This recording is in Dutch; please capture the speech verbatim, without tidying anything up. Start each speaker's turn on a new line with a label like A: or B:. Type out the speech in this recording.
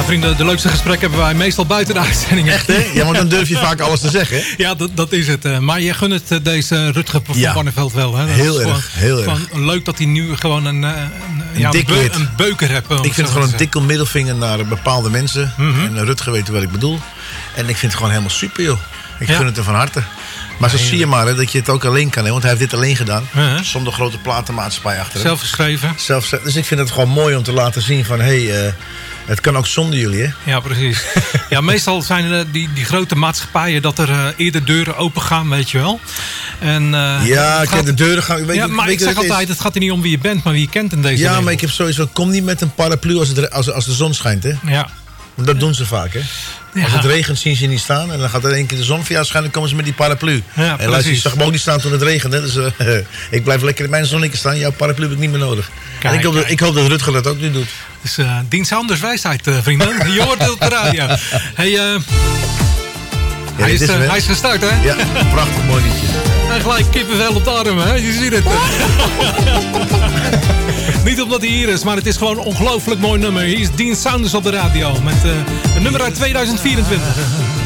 A: vrienden, de leukste gesprekken hebben wij meestal buiten de uitzendingen.
B: Echt, hè? Ja, want dan durf je vaak alles te zeggen, hè?
A: Ja, dat, dat is het. Uh, maar je gunt het uh, deze Rutger van
B: ja.
A: Barneveld wel, hè? Dat
B: heel
A: is
B: erg,
A: gewoon,
B: heel
A: gewoon
B: erg.
A: Leuk dat hij nu gewoon een, een, een, ja,
B: een,
A: be, een beuker hebt.
B: Ik vind het gewoon een dikke middelvinger naar bepaalde mensen. Mm-hmm. En uh, Rutger weet wat ik bedoel. En ik vind het gewoon helemaal super, joh. Ik ja. gun het hem van harte. Maar zo ja, zie je maar hè, dat je het ook alleen kan. Hè, want hij heeft dit alleen gedaan. Uh-huh. Zonder grote platenmaatschappij achter hem.
A: Zelf geschreven.
B: Zelf, dus ik vind het gewoon mooi om te laten zien van... hé, hey, uh, het kan ook zonder jullie, hè?
A: Ja, precies. Ja, meestal zijn uh, die, die grote maatschappijen... dat er uh, eerder deuren open gaan, weet je wel. En, uh,
B: ja,
A: gaat...
B: de deuren gaan... Weet
A: ja,
B: je,
A: maar
B: weet
A: ik zeg altijd, is? Het gaat er niet om wie je bent... maar wie je kent in deze
B: Ja,
A: wereld.
B: maar ik heb sowieso... kom niet met een paraplu als, het, als, als de zon schijnt, hè?
A: Ja.
B: Want dat doen ze vaak, hè? Ja. Als het regent zien ze niet staan. En dan gaat er één keer de zon voor jou schijnen. Dan komen ze met die paraplu.
A: Ja,
B: en luister, je zag me ook niet staan toen het regende. Dus uh, ik blijf lekker in mijn zonnetje staan. Jouw paraplu heb ik niet meer nodig. Kijk, en ik hoop, dat, ik hoop dat Rutger dat ook nu doet.
A: Dus uh, dienst anders wijsheid, uh, vrienden. Je hoort het op de radio. Hey, uh, ja, hij, is, uh, hij is gestart, hè?
B: Ja, prachtig mooi liedje.
A: En gelijk kippenvel op de arm, hè? Je ziet het. Niet omdat hij hier is, maar het is gewoon een ongelooflijk mooi nummer. Hier is Dean Saunders op de radio met uh, een nummer uit tweeduizend vierentwintig.